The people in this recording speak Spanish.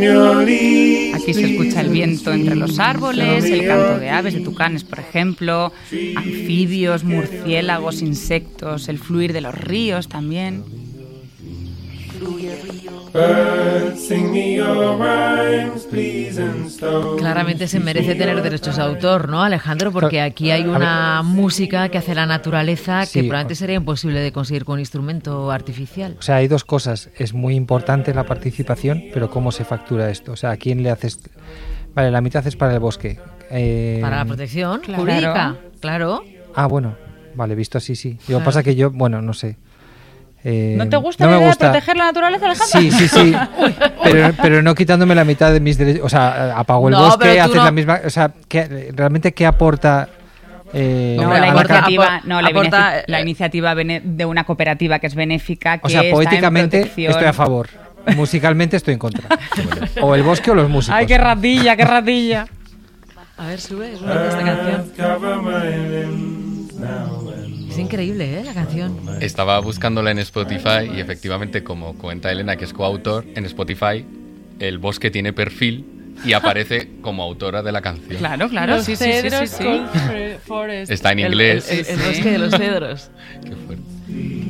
Aquí se escucha el viento entre los árboles, el canto de aves, de tucanes, por ejemplo, anfibios, murciélagos, insectos, el fluir de los ríos también. Claramente se merece tener derechos de autor, ¿no, Alejandro? Porque aquí hay una música que hace la naturaleza que probablemente sería imposible de conseguir con un instrumento artificial. O sea, hay dos cosas. Es muy importante la participación, pero ¿cómo se factura esto? O sea, ¿a quién le haces...? Vale, la mitad es para el bosque. Para la protección jurídica, claro. Ah, bueno. Vale, visto así, sí. Lo que pasa que yo, bueno, no sé. ¿No te gusta la idea de proteger la naturaleza, Alejandro? Sí. pero no quitándome la mitad de mis derechos. O sea, apago el bosque, haces la misma... O sea, ¿realmente qué aporta...? La iniciativa de una cooperativa que es benéfica, que o sea, poéticamente está en estoy a favor. Musicalmente estoy en contra. O el bosque o los músicos. ¡Ay, qué ratilla, qué ratilla! A ver, sube, es una esta canción. Es increíble, ¿eh? La canción. Estaba buscándola en Spotify y efectivamente, como cuenta Elena, que es coautor, en Spotify el bosque tiene perfil y aparece como autora de la canción. Claro, Los sí. cedros Forest. Está en inglés. El bosque de los cedros. Qué fuerte.